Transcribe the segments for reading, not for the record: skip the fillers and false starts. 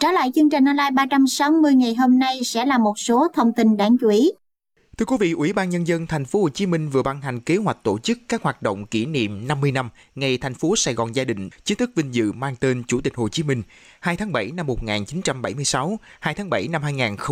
Trở lại chương trình online 360 ngày hôm nay sẽ là một số thông tin đáng chú ý. Thưa quý vị, Ủy ban Nhân dân Thành phố Hồ Chí Minh vừa ban hành kế hoạch tổ chức các hoạt động kỷ niệm 50 năm ngày thành phố Sài Gòn Gia đình chính thức vinh dự mang tên Chủ tịch Hồ Chí Minh 2 tháng 7 năm 1976, 2 tháng 7 năm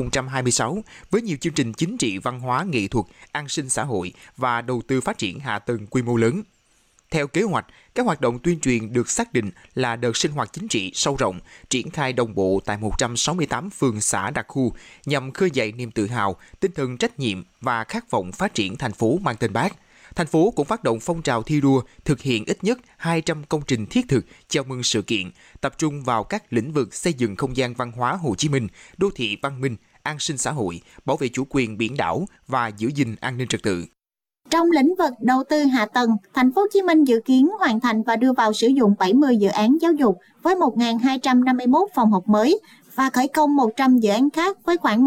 2026 với nhiều chương trình chính trị, văn hóa, nghệ thuật, an sinh xã hội và đầu tư phát triển hạ tầng quy mô lớn. Theo kế hoạch, các hoạt động tuyên truyền được xác định là đợt sinh hoạt chính trị sâu rộng, triển khai đồng bộ tại 168 phường xã đặc khu nhằm khơi dậy niềm tự hào, tinh thần trách nhiệm và khát vọng phát triển thành phố mang tên Bác. Thành phố cũng phát động phong trào thi đua thực hiện ít nhất 200 công trình thiết thực chào mừng sự kiện, tập trung vào các lĩnh vực xây dựng không gian văn hóa Hồ Chí Minh, đô thị văn minh, an sinh xã hội, bảo vệ chủ quyền biển đảo và giữ gìn an ninh trật tự. Trong lĩnh vực đầu tư hạ tầng, Thành phố Hồ Chí Minh dự kiến hoàn thành và đưa vào sử dụng 70 dự án giáo dục với 1.251 phòng học mới và khởi công 100 dự án khác với khoảng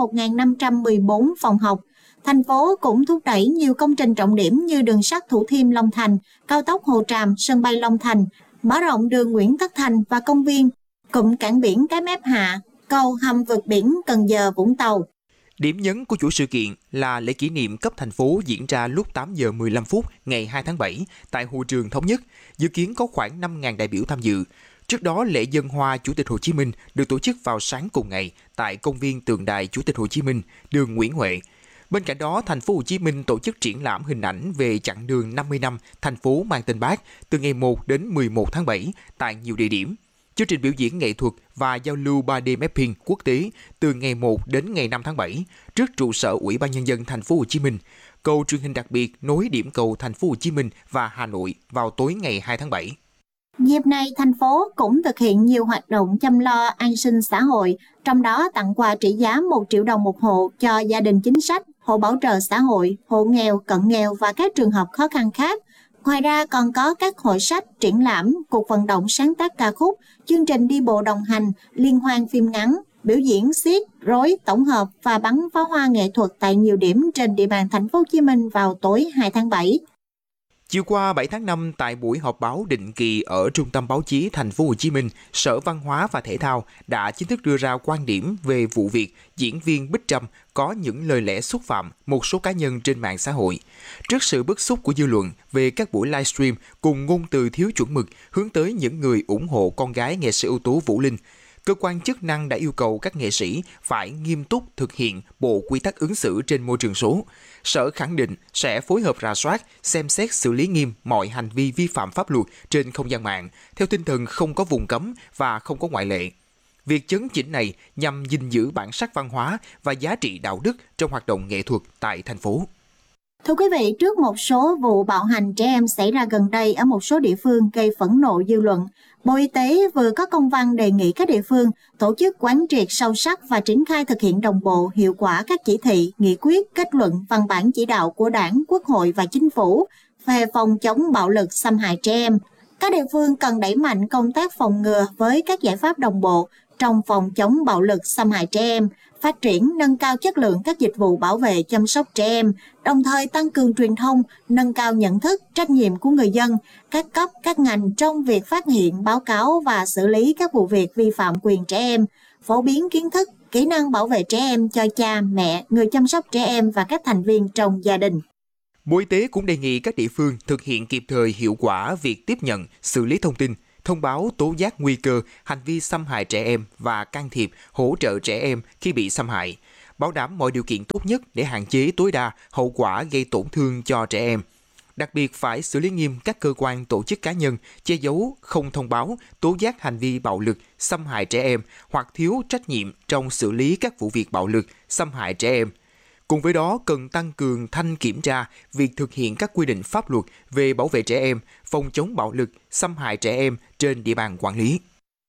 1.514 phòng học. Thành phố cũng thúc đẩy nhiều công trình trọng điểm như đường sắt Thủ Thiêm - Long Thành, cao tốc Hồ Tràm - sân bay Long Thành, mở rộng đường Nguyễn Tất Thành và công viên, cụm cảng biển Cái Mép Hạ, cầu hầm vượt biển Cần Giờ - Vũng Tàu. Điểm nhấn của chuỗi sự kiện là lễ kỷ niệm cấp thành phố diễn ra lúc 8 giờ 15 phút ngày 2 tháng 7 tại Hội trường Thống Nhất, dự kiến có khoảng 5.000 đại biểu tham dự. Trước đó, lễ dâng hoa Chủ tịch Hồ Chí Minh được tổ chức vào sáng cùng ngày tại công viên tượng đài Chủ tịch Hồ Chí Minh, đường Nguyễn Huệ. Bên cạnh đó, Thành phố Hồ Chí Minh tổ chức triển lãm hình ảnh về chặng đường 50 năm thành phố mang tên Bác từ ngày 1 đến 11 tháng 7 tại nhiều địa điểm. Chương trình biểu diễn nghệ thuật và giao lưu 3D mapping quốc tế từ ngày 1 đến ngày 5 tháng 7 trước trụ sở Ủy ban Nhân dân Thành phố Hồ Chí Minh. Cầu truyền hình đặc biệt nối điểm cầu Thành phố Hồ Chí Minh và Hà Nội vào tối ngày 2 tháng 7. Dịp này, thành phố cũng thực hiện nhiều hoạt động chăm lo an sinh xã hội, trong đó tặng quà trị giá 1 triệu đồng một hộ cho gia đình chính sách, hộ bảo trợ xã hội, hộ nghèo, cận nghèo và các trường hợp khó khăn khác. Ngoài ra còn có các hội sách, triển lãm, cuộc vận động sáng tác ca khúc, chương trình đi bộ đồng hành, liên hoan phim ngắn, biểu diễn xiếc, rối, tổng hợp và bắn pháo hoa nghệ thuật tại nhiều điểm trên địa bàn Thành phố Hồ Chí Minh vào tối 2 tháng 7. Chiều qua 7 tháng 5 tại buổi họp báo định kỳ ở Trung tâm Báo chí Thành phố Hồ Chí Minh, Sở Văn hóa và Thể thao đã chính thức đưa ra quan điểm về vụ việc diễn viên Bích Trâm có những lời lẽ xúc phạm một số cá nhân trên mạng xã hội. Trước sự bức xúc của dư luận về các buổi livestream cùng ngôn từ thiếu chuẩn mực hướng tới những người ủng hộ con gái nghệ sĩ ưu tú Vũ Linh, cơ quan chức năng đã yêu cầu các nghệ sĩ phải nghiêm túc thực hiện bộ quy tắc ứng xử trên môi trường số. Sở khẳng định sẽ phối hợp rà soát, xem xét xử lý nghiêm mọi hành vi vi phạm pháp luật trên không gian mạng, theo tinh thần không có vùng cấm và không có ngoại lệ. Việc chấn chỉnh này nhằm gìn giữ bản sắc văn hóa và giá trị đạo đức trong hoạt động nghệ thuật tại thành phố. Thưa quý vị, trước một số vụ bạo hành trẻ em xảy ra gần đây ở một số địa phương gây phẫn nộ dư luận, Bộ Y tế vừa có công văn đề nghị các địa phương tổ chức quán triệt sâu sắc và triển khai thực hiện đồng bộ hiệu quả các chỉ thị, nghị quyết, kết luận, văn bản chỉ đạo của Đảng, Quốc hội và Chính phủ về phòng chống bạo lực xâm hại trẻ em. Các địa phương cần đẩy mạnh công tác phòng ngừa với các giải pháp đồng bộ trong phòng chống bạo lực xâm hại trẻ em, phát triển nâng cao chất lượng các dịch vụ bảo vệ chăm sóc trẻ em, đồng thời tăng cường truyền thông, nâng cao nhận thức, trách nhiệm của người dân, các cấp, các ngành trong việc phát hiện, báo cáo và xử lý các vụ việc vi phạm quyền trẻ em, phổ biến kiến thức, kỹ năng bảo vệ trẻ em cho cha, mẹ, người chăm sóc trẻ em và các thành viên trong gia đình. Bộ Y tế cũng đề nghị các địa phương thực hiện kịp thời hiệu quả việc tiếp nhận, xử lý thông tin, thông báo tố giác nguy cơ hành vi xâm hại trẻ em và can thiệp, hỗ trợ trẻ em khi bị xâm hại, bảo đảm mọi điều kiện tốt nhất để hạn chế tối đa hậu quả gây tổn thương cho trẻ em. Đặc biệt phải xử lý nghiêm các cơ quan tổ chức cá nhân che giấu, không thông báo, tố giác hành vi bạo lực, xâm hại trẻ em hoặc thiếu trách nhiệm trong xử lý các vụ việc bạo lực, xâm hại trẻ em. Cùng với đó, cần tăng cường thanh kiểm tra việc thực hiện các quy định pháp luật về bảo vệ trẻ em, phòng chống bạo lực, xâm hại trẻ em trên địa bàn quản lý.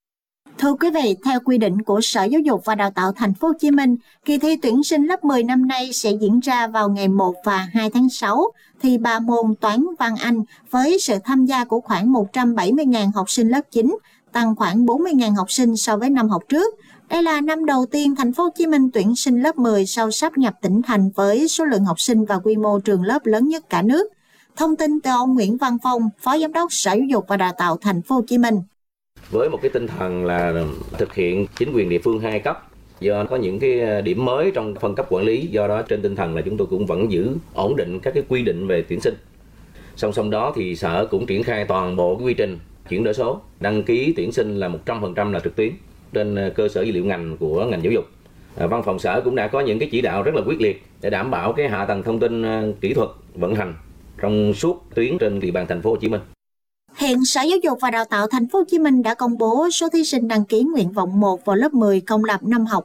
Thưa quý vị, theo quy định của Sở Giáo dục và Đào tạo Thành phố Hồ Chí Minh, kỳ thi tuyển sinh lớp 10 năm nay sẽ diễn ra vào ngày 1 và 2 tháng 6, thi 3 môn toán, văn, Anh với sự tham gia của khoảng 170.000 học sinh lớp 9, tăng khoảng 40.000 học sinh so với năm học trước. Đây là năm đầu tiên Thành phố Hồ Chí Minh tuyển sinh lớp 10 sau sáp nhập tỉnh thành với số lượng học sinh và quy mô trường lớp lớn nhất cả nước. Thông tin từ ông Nguyễn Văn Phong, Phó Giám đốc Sở Giáo dục và Đào tạo Thành phố Hồ Chí Minh. với một cái tinh thần là thực hiện chính quyền địa phương 2 cấp. Do có những cái điểm mới trong phân cấp quản lý, do đó trên tinh thần là chúng tôi cũng vẫn giữ ổn định các cái quy định về tuyển sinh. Song song đó thì Sở cũng triển khai toàn bộ cái quy trình chuyển đổi số, đăng ký tuyển sinh là 100% là trực tuyến trên cơ sở dữ liệu ngành của ngành giáo dục. Văn phòng Sở cũng đã có những cái chỉ đạo rất là quyết liệt để đảm bảo cái hạ tầng thông tin kỹ thuật vận hành trong suốt tuyến trên địa bàn thành phố Hồ Chí Minh. Hiện Sở Giáo dục và Đào tạo Thành phố Hồ Chí Minh đã công bố số thí sinh đăng ký nguyện vọng 1 vào lớp 10 công lập năm học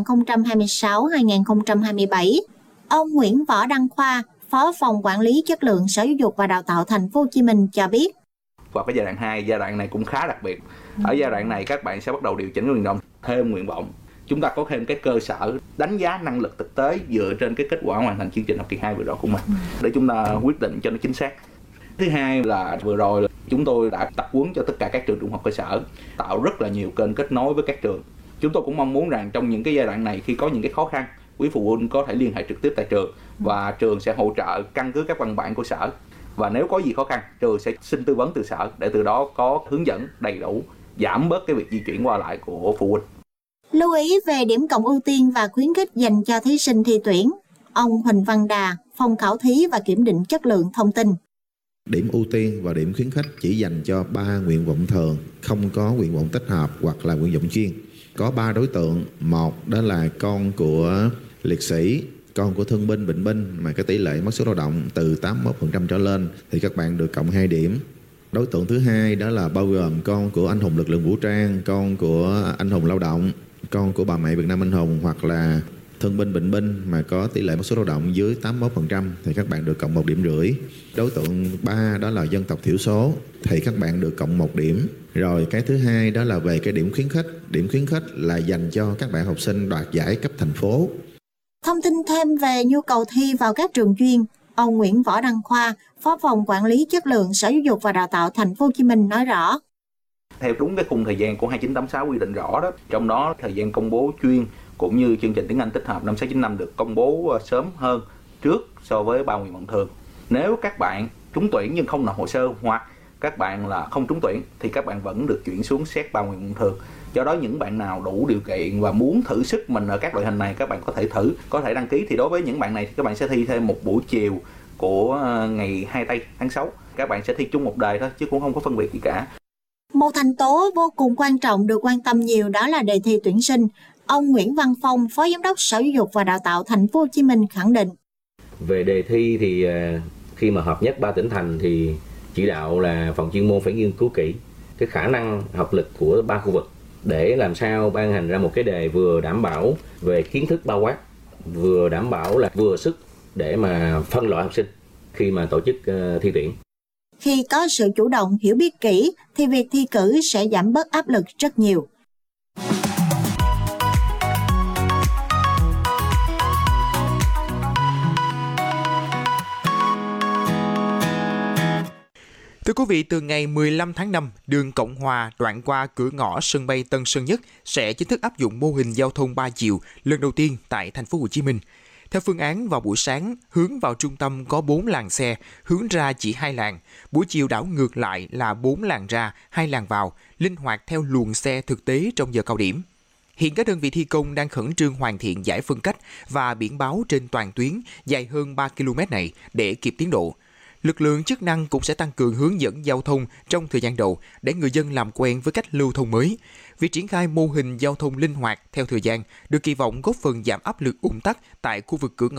2026-2027. Ông Nguyễn Võ Đăng Khoa, Phó phòng quản lý chất lượng Sở Giáo dục và Đào tạo Thành phố Hồ Chí Minh cho biết. Và cái giai đoạn 2, giai đoạn này cũng khá đặc biệt. Ở giai đoạn này các bạn sẽ bắt đầu điều chỉnh nguyện vọng thêm nguyện vọng. Chúng ta có thêm cái cơ sở đánh giá năng lực thực tế dựa trên cái kết quả hoàn thành chương trình học kỳ 2 vừa rồi của mình để chúng ta quyết định cho nó chính xác. Thứ hai là vừa rồi chúng tôi đã tập huấn cho tất cả các trường trung học cơ sở, tạo rất là nhiều kênh kết nối với các trường. Chúng tôi cũng mong muốn rằng trong những cái giai đoạn này khi có những cái khó khăn, quý phụ huynh có thể liên hệ trực tiếp tại trường và trường sẽ hỗ trợ căn cứ các văn bản của Sở. Và nếu có gì khó khăn, trường sẽ xin tư vấn từ Sở để từ đó có hướng dẫn đầy đủ, giảm bớt cái việc di chuyển qua lại của phụ huynh. Lưu ý về điểm cộng ưu tiên và khuyến khích dành cho thí sinh thi tuyển. Ông Huỳnh Văn Đà, Phòng Khảo thí và Kiểm định Chất lượng thông tin. Điểm ưu tiên và điểm khuyến khích chỉ dành cho 3 nguyện vọng thường, không có nguyện vọng tích hợp hoặc là nguyện vọng chuyên. Có 3 đối tượng, một đó là con của liệt sĩ, con của thương binh, bệnh binh mà cái tỷ lệ mất sức lao động từ 81% trở lên thì các bạn được cộng 2 điểm. Đối tượng thứ hai đó là bao gồm con của anh hùng lực lượng vũ trang, con của anh hùng lao động, con của bà mẹ Việt Nam anh hùng hoặc là thương binh, bệnh binh mà có tỷ lệ mất sức lao động dưới 81% thì các bạn được cộng 1,5 điểm. Đối tượng 3 đó là dân tộc thiểu số thì các bạn được cộng 1 điểm. Rồi cái thứ hai đó là về cái điểm khuyến khích. Điểm khuyến khích là dành cho các bạn học sinh đoạt giải cấp thành phố. Thông tin thêm về nhu cầu thi vào các trường chuyên, ông Nguyễn Võ Đăng Khoa, Phó phòng quản lý chất lượng Sở Giáo dục và Đào tạo Thành phố Hồ Chí Minh nói rõ. Theo đúng cái khung thời gian của 2986 quy định rõ đó, trong đó thời gian công bố chuyên cũng như chương trình tiếng Anh tích hợp năm 695 được công bố sớm hơn trước so với 3 nguyện vọng thường. Nếu các bạn trúng tuyển nhưng không nộp hồ sơ hoặc các bạn là không trúng tuyển thì các bạn vẫn được chuyển xuống xét 3 nguyện vọng thường. Do đó những bạn nào đủ điều kiện và muốn thử sức mình ở các loại hình này các bạn có thể thử, có thể đăng ký. Thì đối với những bạn này thì các bạn sẽ thi thêm một buổi chiều của ngày 2 tây tháng 6. Các bạn sẽ thi chung một đề thôi chứ cũng không có phân biệt gì cả. Một thành tố vô cùng quan trọng được quan tâm nhiều đó là đề thi tuyển sinh. Ông Nguyễn Văn Phong, Phó Giám đốc Sở Giáo dục và Đào tạo Thành phố Hồ Chí Minh khẳng định. Về đề thi thì khi mà hợp nhất 3 tỉnh thành thì chỉ đạo là phòng chuyên môn phải nghiên cứu kỹ cái khả năng học lực của 3 khu vực để làm sao ban hành ra một cái đề vừa đảm bảo về kiến thức bao quát, vừa đảm bảo là vừa sức để mà phân loại học sinh khi mà tổ chức thi tuyển. Khi có sự chủ động hiểu biết kỹ thì việc thi cử sẽ giảm bớt áp lực rất nhiều. Thưa quý vị, từ ngày 15 tháng 5, đường Cộng Hòa đoạn qua cửa ngõ sân bay Tân Sơn Nhất sẽ chính thức áp dụng mô hình giao thông 3 chiều lần đầu tiên tại Thành phố Hồ Chí Minh. Theo phương án, vào buổi sáng, hướng vào trung tâm có 4 làn xe, hướng ra chỉ 2 làn. Buổi chiều đảo ngược lại là 4 làn ra, 2 làn vào, linh hoạt theo luồng xe thực tế trong giờ cao điểm. Hiện các đơn vị thi công đang khẩn trương hoàn thiện giải phân cách và biển báo trên toàn tuyến dài hơn 3 km này để kịp tiến độ. Lực lượng chức năng cũng sẽ tăng cường hướng dẫn giao thông trong thời gian đầu để người dân làm quen với cách lưu thông mới. Việc triển khai mô hình giao thông linh hoạt theo thời gian được kỳ vọng góp phần giảm áp lực ùn tắc tại khu vực cửa ngõ